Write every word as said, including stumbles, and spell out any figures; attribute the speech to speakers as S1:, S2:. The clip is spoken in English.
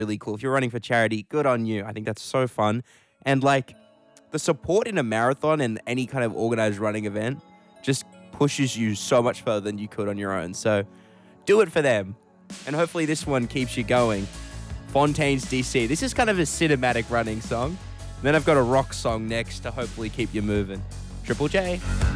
S1: really cool. If you're running for charity, good on you. I think that's so fun. And like the support in a marathon and any kind of organized running event just pushes you so much further than you could on your own. So do it for them. And hopefully this one keeps you going. Fontaine's D C. This is kind of a cinematic running song. And then I've got a rock song next to hopefully keep you moving. Triple J.